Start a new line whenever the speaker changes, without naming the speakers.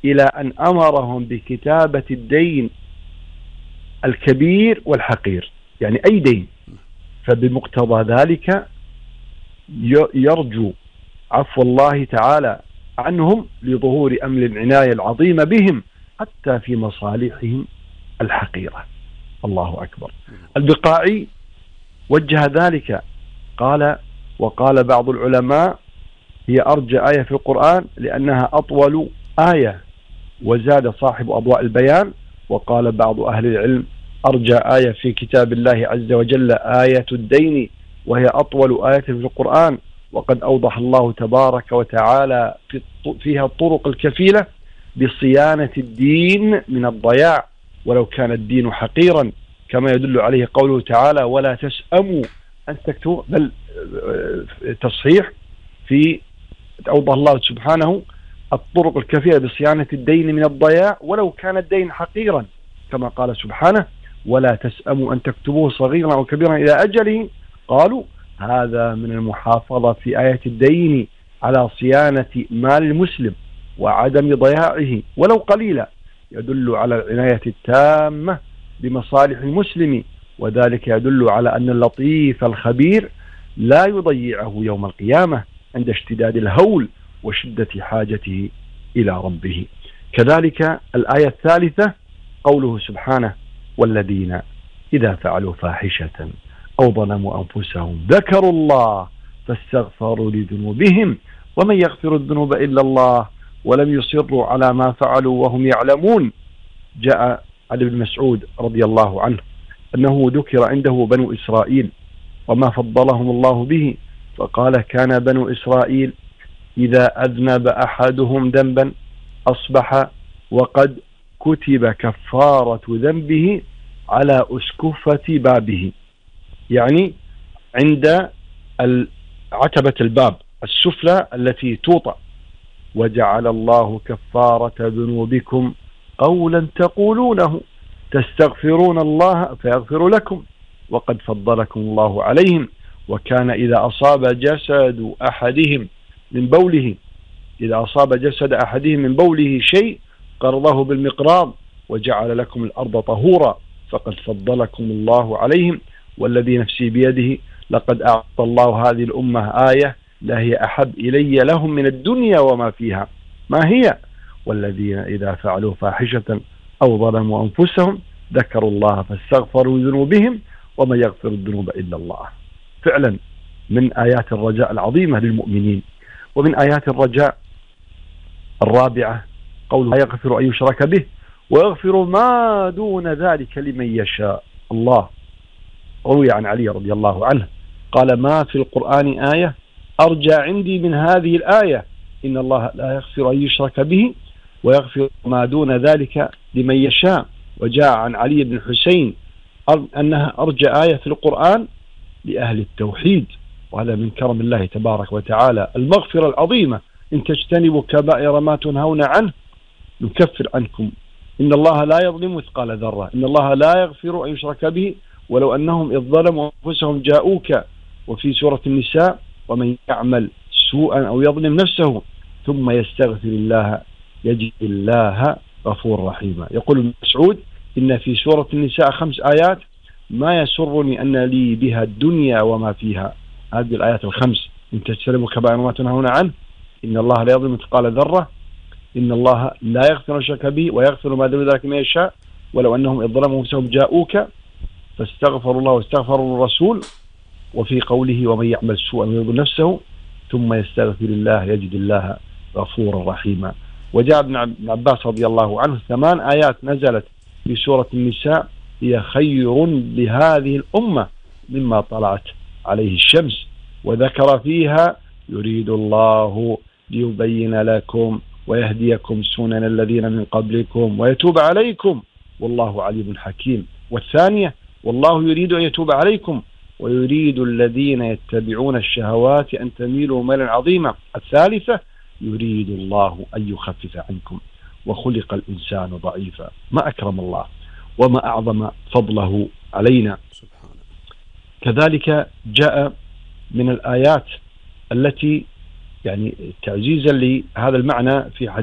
إلى أن أمرهم بكتابة الدين الكبير والحقير، يعني أي دين. فبمقتضى ذلك يرجو عفو الله تعالى عنهم لظهور أمر العناية العظيمة بهم حتى في مصالحهم الحقيرة. الله أكبر. البقاعي وجه ذلك، قال: وقال بعض العلماء هي أرجى آية في القرآن لأنها أطول آية. وزاد صاحب أضواء البيان وقال بعض أهل العلم: أرجى آية في كتاب الله عز وجل آية الدين، وهي أطول آية في القرآن، وقد أوضح الله تبارك وتعالى فيها الطرق الكفيلة بصيانة الدين من الضياع ولو كان الدين حقيرا، كما يدل عليه قوله تعالى: ولا تسأموا أن تكتبوا. بل تصحيح في أوضح الله سبحانه الطرق الكفيلة بصيانة الدين من الضياع ولو كان الدين حقيرا، كما قال سبحانه: ولا تسأموا أن تكتبوه صغيرا أو كبيرا إلى أجله. قالوا هذا من المحافظة في آية الدين على صيانة مال المسلم وعدم ضياعه ولو قليلا، يدل على العناية التامة بمصالح المسلم، وذلك يدل على أن اللطيف الخبير لا يضيعه يوم القيامة عند اشتداد الهول وشدة حاجته إلى ربه. كذلك الآية الثالثة قوله سبحانه: والذين إذا فعلوا فاحشة أو ظلموا أنفسهم ذكروا الله فاستغفروا لذنوبهم ومن يغفر الذنوب إلا الله ولم يصروا على ما فعلوا وهم يعلمون. جاء عن ابن مسعود رضي الله عنه أنه ذكر عنده بنو إسرائيل وما فضلهم الله به، فقال: كان بنو إسرائيل إذا أذنب أحدهم ذنبا أصبح وقد كتب كفارة ذنبه على أسكفة بابه، يعني عند عتبة الباب السفلى التي توطأ: وجعل الله كفارة ذنوبكم قولا تقولونه تستغفرون الله فيغفر لكم وقد فضلكم الله عليهم. وكان إذا أصاب جسد أحدهم من بوله شيء قرضه بالمقراض وجعل لكم الأرض طهورا فقد فضلكم الله عليهم. والذي نفسي بيده لقد أعطى الله هذه الأمة آية لا هي أحب إلي لهم من الدنيا وما فيها. ما هي؟ والذين إذا فعلوا فاحشة أو ظلموا أنفسهم ذكروا الله فاستغفروا ذنوبهم وما يغفر الذنوب إلا الله. فعلا من آيات الرجاء العظيمة للمؤمنين. ومن آيات الرجاء الرابعة قوله: لا يغفر أن يشرك به ويغفر ما دون ذلك لمن يشاء. الله روي عن علي رضي الله عنه قال: ما في القرآن آية أرجى عندي من هذه الآية: إن الله لا يغفر أن يشرك به ويغفر ما دون ذلك لمن يشاء. وجاء عن علي بن حسين أنها أرجى آية في القرآن لأهل التوحيد، وهذا من كرم الله تبارك وتعالى المغفرة العظيمة: إن تجتنبوا كبائر ما تنهون عنه نكفر عنكم. إن الله لا يظلم مثقال ذرة. إن الله لا يغفر أن يشرك به ولو أنهم إذ ظلموا أنفسهم جاءوك. وفي سورة النساء: ومن يعمل سوءا أو يظلم نفسه ثم يستغفر الله يجد الله غفور رحيما. يقول ابن مسعود: إن في سورة النساء 5 آيات ما يسرني أن لي بها الدنيا وما فيها. هذه الآيات 5: إن تجتنبوا كبائر ما تنهون عنه، إن الله لا يظلم مثقال ذرة، إن الله لا يغفر الشرك به ويغفر ما دون ذلك ما يشاء، ولو أنهم إذ ظلموا أنفسهم جاءوك فاستغفروا الله واستغفروا الرسول. وفي قوله: ومن يعمل سوءا ويظلم نفسه ثم يستغفر الله يجد الله غفورا رحيما. وجاء ابن عباس رضي الله عنه 8 آيات نزلت في سورة النساء هي خير لهذه الأمة مما طلعت عليه الشمس، وذكر فيها: يريد الله ليبين لكم ويهديكم سنن الذين من قبلكم ويتوب عليكم والله عليم حكيم. والثانية: والله يريد أن يتوب عليكم ويريد الذين يتبعون الشهوات أن تميلوا ميلا عظيما. الثالثة: يريد الله أن يخفف عنكم وخلق الإنسان ضعيفا. ما أكرم الله وما أعظم فضله علينا. كذلك جاء من الآيات التي يعني تعزيزا لهذا المعنى في حديث